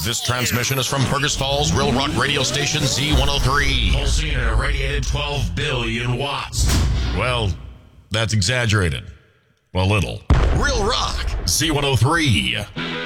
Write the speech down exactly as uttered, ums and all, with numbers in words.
This transmission is from Fergus Falls, Real Rock radio station Z one oh three. Pulsing at a radiated twelve billion watts. Well, that's exaggerated. A little. Real Rock, Z one oh three.